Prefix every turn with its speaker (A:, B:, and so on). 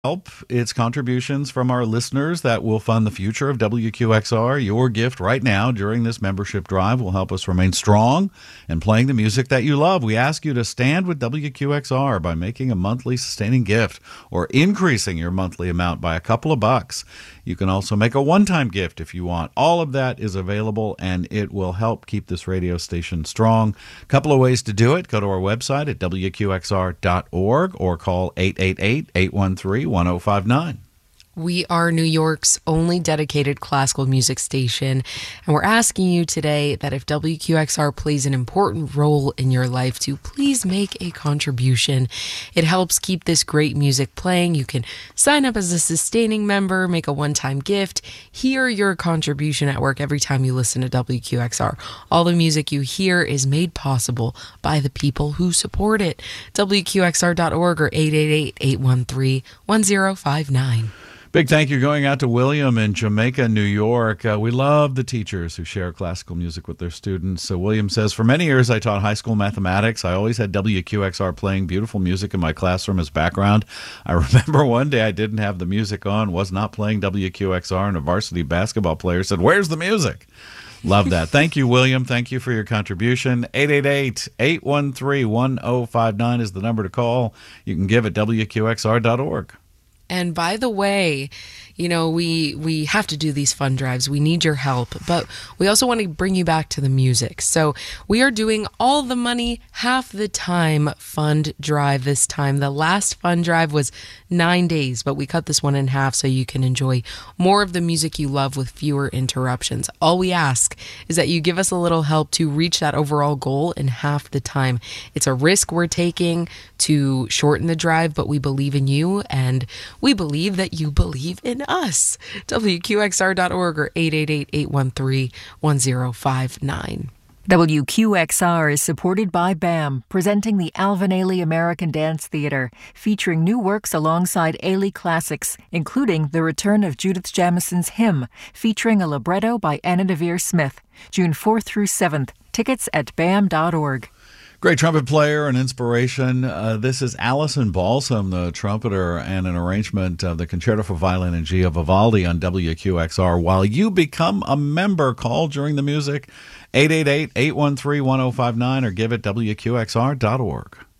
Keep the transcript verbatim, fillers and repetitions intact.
A: help. It's contributions from our listeners that will fund the future of W Q X R. Your gift right now during this membership drive will help us remain strong and playing the music that you love. We ask you to stand with W Q X R by making a monthly sustaining gift or increasing your monthly amount by a couple of bucks. You can also make a one-time gift if you want. All of that is available, and it will help keep this radio station strong. A couple of ways to do it. Go to our website at W Q X R dot org or call eight eight eight, eight one three, one oh five nine.
B: We are New York's only dedicated classical music station, and we're asking you today that if W Q X R plays an important role in your life, to please make a contribution. It helps keep this great music playing. You can sign up as a sustaining member, make a one-time gift, hear your contribution at work every time you listen to W Q X R. All the music you hear is made possible by the people who support it. W Q X R dot org or eight eight eight, eight one three, one oh five nine.
A: Big thank you going out to William in Jamaica, New York. Uh, we love the teachers who share classical music with their students. So William says, for many years I taught high school mathematics. I always had W Q X R playing beautiful music in my classroom as background. I remember one day I didn't have the music on, was not playing W Q X R, and a varsity basketball player said, "Where's the music?" Love that. Thank you, William. Thank you for your contribution. eight eight eight, eight one three, one oh five nine is the number to call. You can give at W Q X R dot org.
B: And by the way, you know, we we have to do these fund drives. We need your help, but we also want to bring you back to the music. So we are doing all the money, half the time fund drive this time. The last fund drive was nine days, but we cut this one in half so you can enjoy more of the music you love with fewer interruptions. All we ask is that you give us a little help to reach that overall goal in half the time. It's a risk we're taking to shorten the drive, but we believe in you, and we believe that you believe in us. W Q X R dot org or eight eight eight, eight one three, one oh five nine.
C: W Q X R is supported by B A M, presenting the Alvin Ailey American Dance Theater, featuring new works alongside Ailey classics, including the return of Judith Jamison's Hymn, featuring a libretto by Anna Devere Smith, June fourth through seventh. Tickets at B A M dot org.
A: Great trumpet player and inspiration. Uh, this is Alison Balsam, the trumpeter, and an arrangement of the Concerto for Violin and G of Vivaldi on W Q X R. While you become a member, call during the music, eight eight eight, eight one three, one oh five nine, or give at W Q X R dot org.